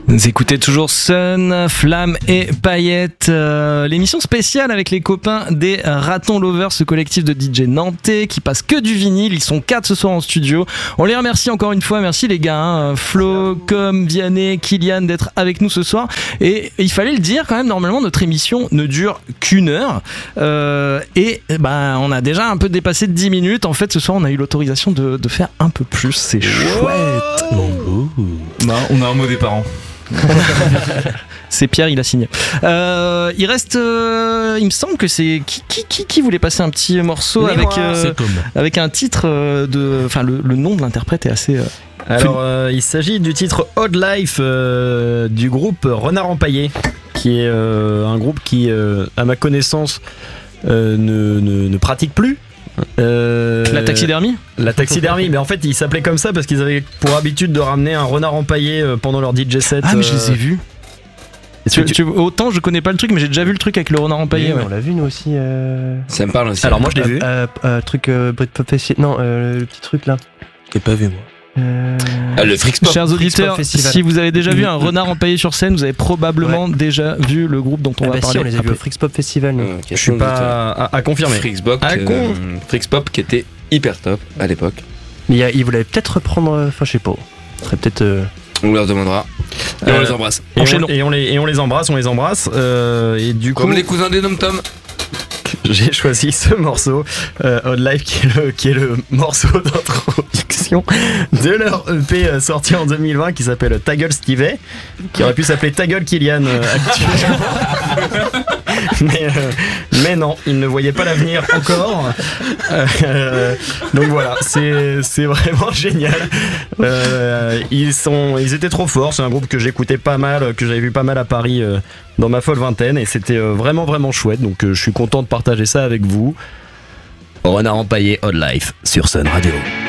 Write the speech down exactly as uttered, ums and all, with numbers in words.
Vous écoutez toujours Sun, Flamme et Paillettes, euh, l'émission spéciale avec les copains des Ratons Lovers, ce collectif de D J nantais qui passe que du vinyle. Ils sont quatre ce soir en studio. On les remercie encore une fois. Merci les gars, hein. Flo, Com, Vianney, Kylian d'être avec nous ce soir. Et il fallait le dire quand même, normalement notre émission ne dure qu'une heure. Euh, et ben, on a déjà un peu dépassé de dix minutes. En fait, ce soir, on a eu l'autorisation de, de faire un peu plus. C'est chouette. Oh. Non, on a un mot des parents. C'est Pierre, il a signé. Euh, il reste, euh, il me semble que c'est qui, qui, qui, qui voulait passer un petit morceau Mais avec moi, euh, avec un titre euh, de, enfin le, le nom de l'interprète est assez. Euh, Alors, euh, il s'agit du titre Odd Life euh, du groupe Renard Empaillé, qui est euh, un groupe qui, euh, à ma connaissance, euh, ne, ne, ne pratique plus. Euh, la taxidermie La taxidermie, mais en fait ils s'appelaient comme ça parce qu'ils avaient pour habitude de ramener un renard empaillé pendant leur D J set. Ah mais je les ai vus. Tu, tu... Tu, autant je connais pas le truc, mais j'ai déjà vu le truc avec le renard empaillé. Oui, ouais. On l'a vu nous aussi. Euh... Ça me parle aussi. Alors moi je l'ai vu. Euh, euh, truc euh, Britpop Festival. Non, euh, le petit truc là. Je l'ai pas vu moi. Euh... Ah, le Frixpop. Chers auditeurs, si vous avez déjà vu un renard empaillé sur scène, vous avez probablement ouais. déjà vu le groupe dont on ah va bah parler. Si, on les a vus au Frixpop Festival. Euh, je suis pas à, à confirmer. Frixpop, ah, euh, con. Frixpop qui était hyper top à l'époque. Mais il, il voulait peut-être reprendre. Enfin, je sais pas. Ce serait peut-être. Euh... On leur demandera. Et euh, on les embrasse. Et on, et, on les, et on les embrasse, on les embrasse. Euh, et du Comme coup, les cousins des Nom Tom. J'ai choisi ce morceau, euh, Odd Life, qui est le, qui est le morceau d'introduction de leur E P euh, sorti en deux mille vingt qui s'appelle Ta gueule Stevie, qui aurait pu s'appeler Ta gueule Kylian euh, actuellement. mais, euh, mais non, ils ne voyaient pas l'avenir encore. Euh, donc voilà, c'est, c'est vraiment génial. Euh, ils, sont, ils étaient trop forts, c'est un groupe que j'écoutais pas mal, que j'avais vu pas mal à Paris euh, dans ma folle vingtaine, et c'était euh, vraiment vraiment chouette, donc euh, je suis content de partager ça avec vous. Renard Empaillé, Odd Life sur Sun Radio.